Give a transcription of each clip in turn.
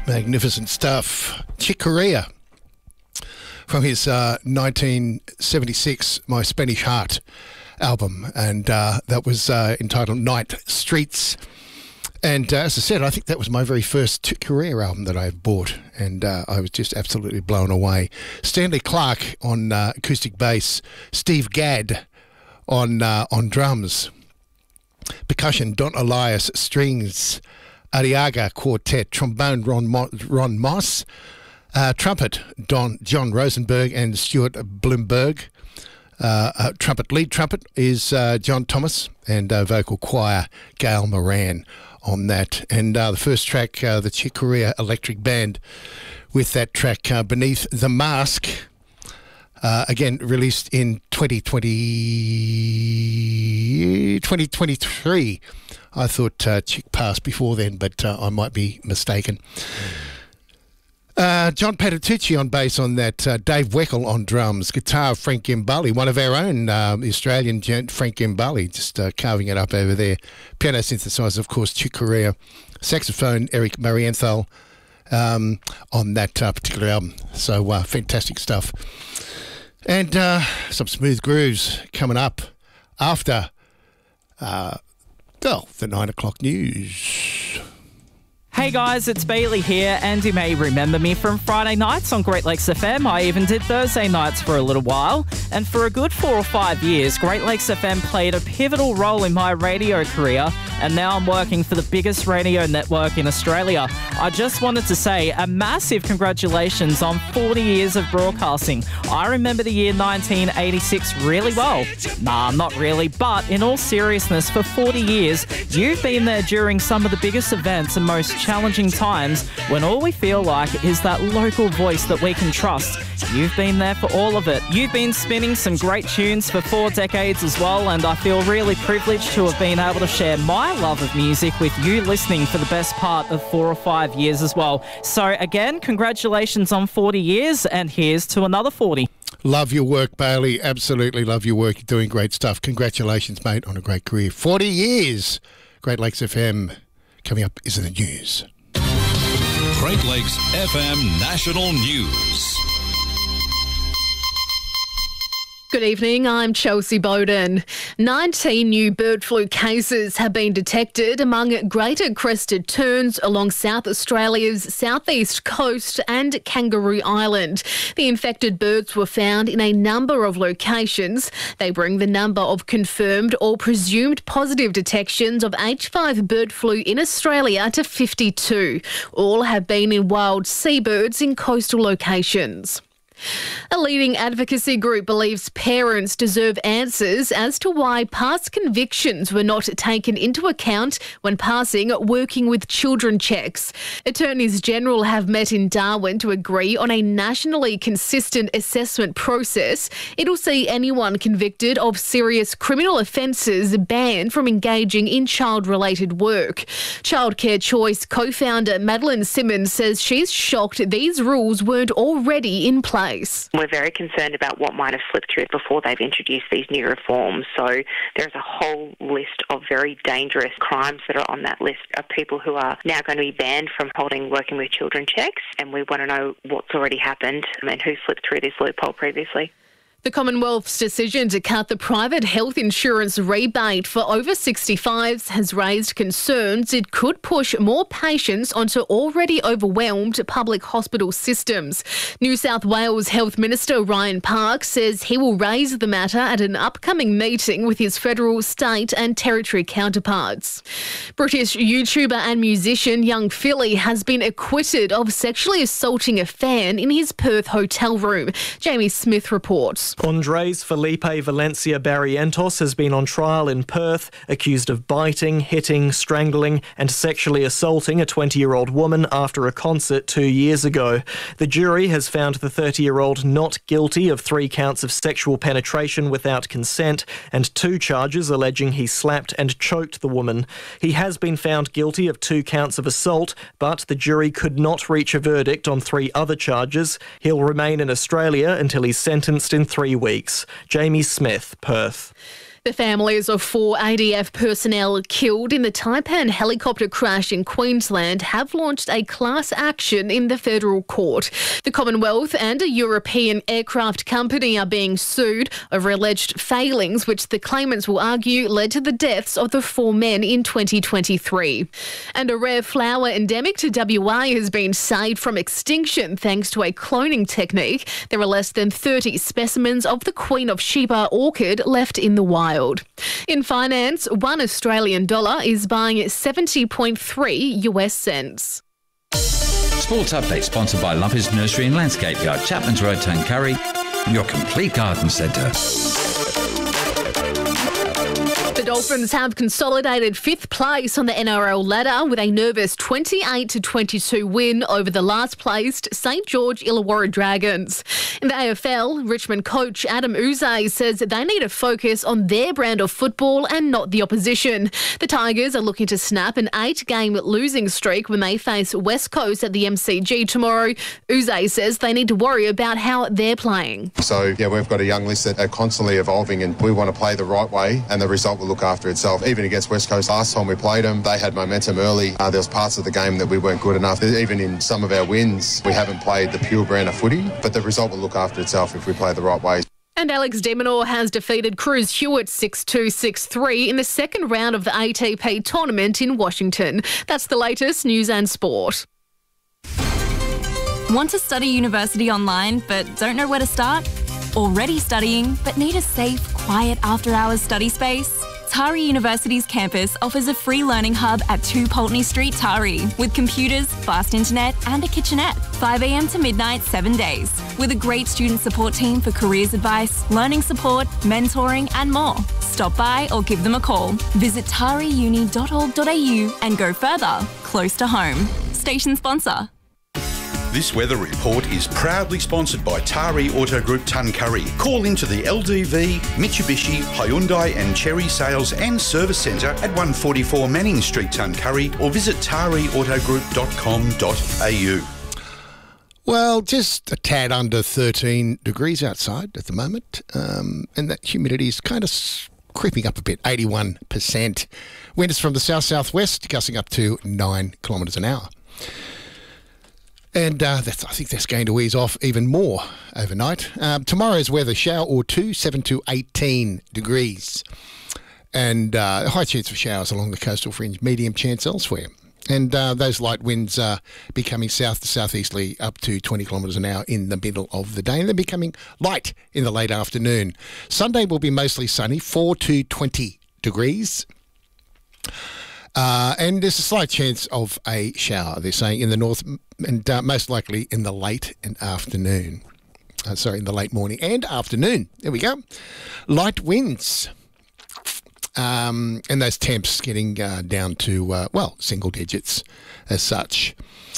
Magnificent stuff. Chick Corea from his 1976 My Spanish Heart album, and that was entitled Night Streets. And as I said, I think that was my very first Chick Corea album that I bought, and I was just absolutely blown away. Stanley Clarke on acoustic bass, Steve Gadd on drums, percussion Don Elias, strings Arriaga Quartet, trombone Ron Moss, trumpet John Rosenberg and Stuart Bloomberg. Lead trumpet is John Thomas, and vocal choir Gail Moran on that. And the first track, the Chick Corea Electric Band, with that track Beneath the Mask, again released in 2023. I thought Chick passed before then, but I might be mistaken. John Patitucci on bass on that, Dave Weckl on drums, guitar Frank Gambale, one of our own Australian gent, Frank Gambale, just carving it up over there. Piano synthesizer, of course, Chick Corea. Saxophone, Eric Marienthal on that particular album. So fantastic stuff. And some smooth grooves coming up after the 9 o'clock news. Hey guys, it's Bailey here, and you may remember me from Friday nights on Great Lakes FM. I even did Thursday nights for a little while, and for a good 4 or 5 years, Great Lakes FM played a pivotal role in my radio career, and now I'm working for the biggest radio network in Australia. I just wanted to say a massive congratulations on 40 years of broadcasting. I remember the year 1986 really well. Nah, not really, but in all seriousness, for 40 years, you've been there during some of the biggest events and most challenging times when all we feel like is that local voice that we can trust. You've been there for all of it. You've been spinning some great tunes for 4 decades as well, and I feel really privileged to have been able to share my love of music with you listening for the best part of 4 or 5 years as well. So again, congratulations on 40 years, and here's to another 40. Love your work, Bailey. Absolutely love your work. You're doing great stuff. Congratulations, mate, on a great career. 40 years. Great Lakes FM. Coming up is the news. Great Lakes FM National News. Good evening, I'm Chelsea Bowden. 19 new bird flu cases have been detected among greater crested terns along South Australia's southeast coast and Kangaroo Island. The infected birds were found in a number of locations. They bring the number of confirmed or presumed positive detections of H5 bird flu in Australia to 52. All have been in wild seabirds in coastal locations. A leading advocacy group believes parents deserve answers as to why past convictions were not taken into account when passing working with children checks. Attorneys General have met in Darwin to agree on a nationally consistent assessment process. It'll see anyone convicted of serious criminal offences banned from engaging in child-related work. Childcare Choice co-founder Madeline Simmons says she's shocked these rules weren't already in place. We're very concerned about what might have slipped through before they've introduced these new reforms. So there's a whole list of very dangerous crimes that are on that list of people who are now going to be banned from holding working with children checks, and we want to know what's already happened and who slipped through this loophole previously. The Commonwealth's decision to cut the private health insurance rebate for over 65s has raised concerns it could push more patients onto already overwhelmed public hospital systems. New South Wales Health Minister Ryan Park says he will raise the matter at an upcoming meeting with his federal, state and territory counterparts. British YouTuber and musician Young Philly has been acquitted of sexually assaulting a fan in his Perth hotel room. Jamie Smith reports. Andres Felipe Valencia Barrientos has been on trial in Perth, accused of biting, hitting, strangling and sexually assaulting a 20-year-old woman after a concert 2 years ago. The jury has found the 30-year-old not guilty of 3 counts of sexual penetration without consent and 2 charges alleging he slapped and choked the woman. He has been found guilty of 2 counts of assault, but the jury could not reach a verdict on 3 other charges. He'll remain in Australia until he's sentenced in 3 weeks. Jamie Smith, Perth. The families of 4 ADF personnel killed in the Taipan helicopter crash in Queensland have launched a class action in the federal court. The Commonwealth and a European aircraft company are being sued over alleged failings, which the claimants will argue led to the deaths of the 4 men in 2023. And a rare flower endemic to WA has been saved from extinction thanks to a cloning technique. There are less than 30 specimens of the Queen of Sheba orchid left in the wild. In finance, $1 Australian is buying 70.3 US cents. Sports update sponsored by Lumpy's Nursery and Landscape Yard, Chapman's Road, Tuncurry, your complete garden centre. The Dolphins have consolidated 5th place on the NRL ladder with a nervous 28-22 win over the last-placed St George Illawarra Dragons. In the AFL, Richmond coach Adam Uze says they need to focus on their brand of football and not the opposition. The Tigers are looking to snap an 8-game losing streak when they face West Coast at the MCG tomorrow. Uze says they need to worry about how they're playing. So, we've got a young list that are constantly evolving and we want to play the right way and the result will look after itself. Even against West Coast last time we played them, they had momentum early. There was parts of the game that we weren't good enough. Even in some of our wins, we haven't played the pure brand of footy, but the result will look after itself if we play the right way. And Alex de Minaur has defeated Cruz Hewitt 6-2, 6-3 in the second round of the ATP tournament in Washington. That's the latest news and sport. Want to study university online but don't know where to start? Already studying but need a safe, quiet after-hours study space? Tari University's campus offers a free learning hub at 2 Pulteney Street, Tari, with computers, fast internet and a kitchenette. 5 a.m. to midnight, 7 days. With a great student support team for careers advice, learning support, mentoring and more. Stop by or give them a call. Visit tariuni.org.au and go further, close to home. Station sponsor. This weather report is proudly sponsored by Tari Auto Group Tuncurry. Call into the LDV, Mitsubishi, Hyundai and Chery Sales and Service Centre at 144 Manning Street, Tuncurry, or visit tariautogroup.com.au. Well, just a tad under 13 degrees outside at the moment, and that humidity is kind of creeping up a bit, 81%. Wind is from the south-southwest, gusting up to 9 kilometres an hour. And I think that's going to ease off even more overnight. Tomorrow's weather, shower or two, 7 to 18 degrees. And high chance of showers along the coastal fringe, medium chance elsewhere. And those light winds are becoming south to southeasterly up to 20 kilometres an hour in the middle of the day. And they're becoming light in the late afternoon. Sunday will be mostly sunny, 4 to 20 degrees. And there's a slight chance of a shower, they're saying, in the north and most likely in the late afternoon. In the late morning and afternoon. There we go. Light winds. And those temps getting down to, single digits as such.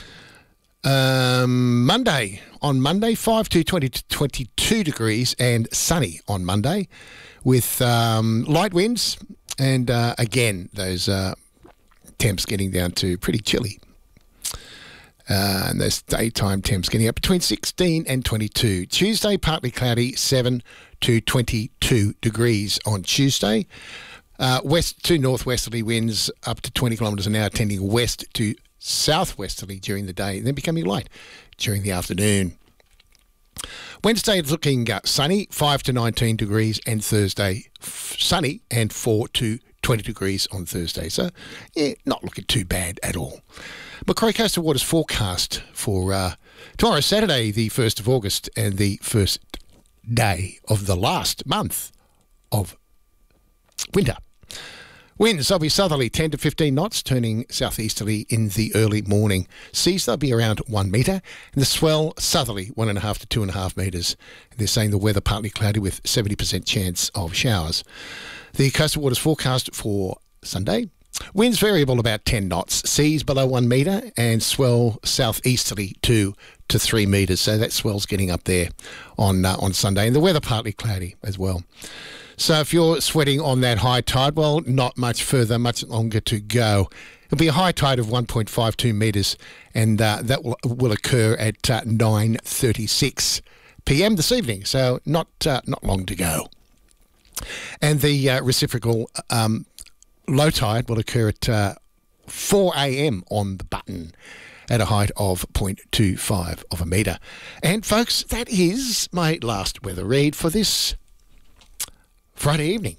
On Monday, 5 to 20 to 22 degrees and sunny on Monday with light winds and, again, those temps getting down to pretty chilly. And those daytime temps getting up between 16 and 22. Tuesday, partly cloudy, 7 to 22 degrees on Tuesday. West to northwesterly winds up to 20 kilometres an hour, tending west to southwesterly during the day, then becoming light during the afternoon. Wednesday is looking sunny, 5 to 19 degrees, and Thursday sunny and 4 to 20 degrees on Thursday. So, not looking too bad at all. Macquarie Coastal Waters forecast for tomorrow, Saturday, the 1st of August, and the first day of the last month of winter. Winds, they'll be southerly 10 to 15 knots, turning southeasterly in the early morning. Seas, they'll be around 1 metre, and the swell southerly 1.5 to 2.5 metres. They're saying the weather partly cloudy with 70% chance of showers. The coastal waters forecast for Sunday. Winds variable about 10 knots, seas below 1 metre, and swell southeasterly 2 to 3 metres. So that swell's getting up there on Sunday, and the weather partly cloudy as well. So if you're sweating on that high tide, well, not much further, much longer to go. It'll be a high tide of 1.52 metres, and that will occur at 9:36 p.m. this evening. So not long to go. And the reciprocal low tide will occur at 4 a.m. on the Button at a height of 0.25 of a metre. And folks, that is my last weather read for this Friday evening.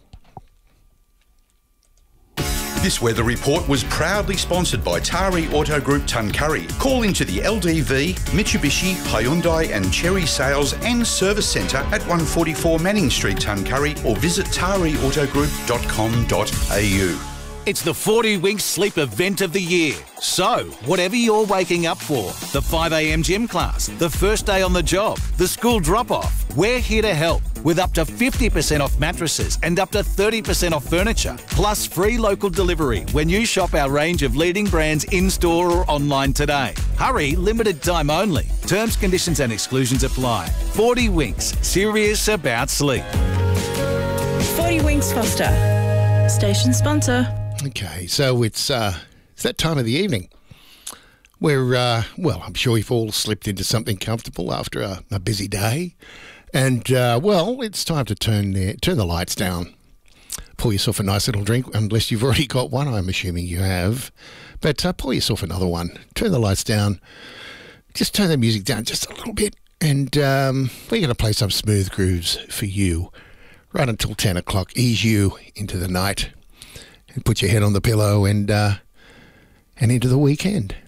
This weather report was proudly sponsored by Tari Auto Group Tuncurry. Call into the LDV, Mitsubishi, Hyundai and Cherry Sales and Service Centre at 144 Manning Street, Tuncurry, or visit tariautogroup.com.au. It's the 40 Winks Sleep event of the year. So, whatever you're waking up for, the 5 a.m. gym class, the first day on the job, the school drop-off, we're here to help with up to 50% off mattresses and up to 30% off furniture, plus free local delivery when you shop our range of leading brands in-store or online today. Hurry, limited time only. Terms, conditions and exclusions apply. 40 Winks, serious about sleep. 40 Winks Foster, station sponsor. Okay, so it's that time of the evening where, well, I'm sure you've all slipped into something comfortable after a busy day. And, well, it's time to turn the lights down. Pour yourself a nice little drink, unless you've already got one. I'm assuming you have. But pour yourself another one. Turn the lights down. Just turn the music down just a little bit. And we're going to play some smooth grooves for you right until 10 o'clock. Ease you into the night. And put your head on the pillow and into the weekend.